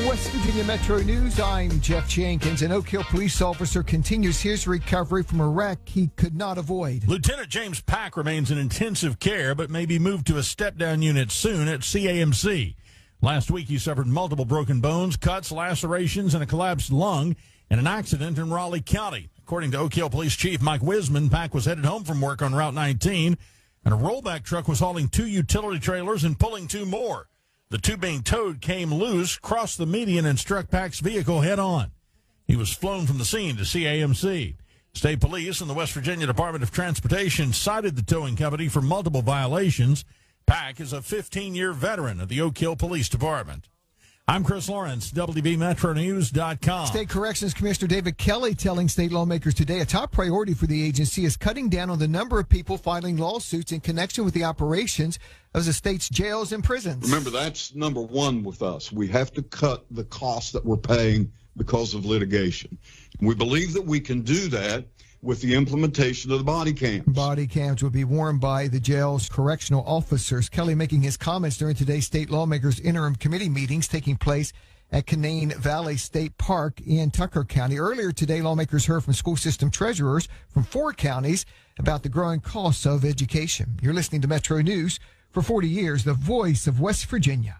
West Virginia Metro News, I'm Jeff Jenkins. An Oak Hill police officer continues his recovery from a wreck he could not avoid. Lieutenant James Pack remains in intensive care, but may be moved to a step-down unit soon at CAMC. Last week, he suffered multiple broken bones, cuts, lacerations, and a collapsed lung in an accident in Raleigh County. According to Oak Hill Police Chief Mike Wiseman, Pack was headed home from work on Route 19, and a rollback truck was hauling 2 utility trailers and pulling 2 more. The 2 being towed came loose, crossed the median, and struck Pack's vehicle head-on. He was flown from the scene to CAMC. State Police and the West Virginia Department of Transportation cited the towing company for multiple violations. Pack is a 15-year veteran of the Oak Hill Police Department. I'm Chris Lawrence, WVMetroNews.com. State Corrections Commissioner David Kelly telling state lawmakers today a top priority for the agency is cutting down on the number of people filing lawsuits in connection with the operations of the state's jails and prisons. Remember, that's number one with us. We have to cut the costs that we're paying because of litigation. We believe that we can do that with the implementation of the body cams. Body cams will be worn by the jail's correctional officers. Kelly making his comments during today's state lawmakers' interim committee meetings taking place at Canaan Valley State Park in Tucker County. Earlier today, lawmakers heard from school system treasurers from 4 counties about the growing costs of education. You're listening to Metro News. For 40 years, the voice of West Virginia.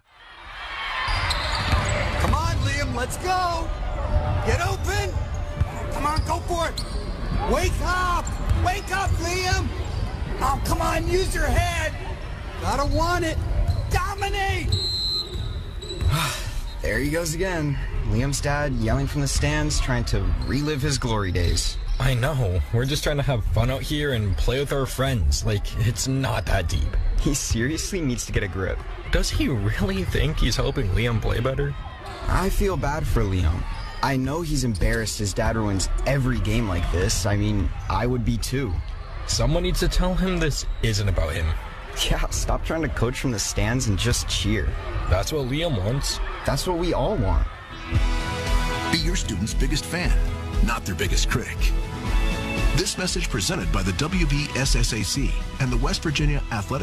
Come on, Liam, let's go. Get open. Come on, go for it. Wake up! Wake up, Liam! Oh, come on, use your head! Gotta want it! Dominate! There he goes again. Liam's dad yelling from the stands, trying to relive his glory days. I know. We're just trying to have fun out here and play with our friends. Like, it's not that deep. He seriously needs to get a grip. Does he really think he's helping Liam play better? I feel bad for Liam. I know he's embarrassed his dad ruins every game like this. I mean, I would be too. Someone needs to tell him this isn't about him. Yeah, stop trying to coach from the stands and just cheer. That's what Liam wants. That's what we all want. Be your student's biggest fan, not their biggest critic. This message presented by the WVSSAC and the West Virginia Athletic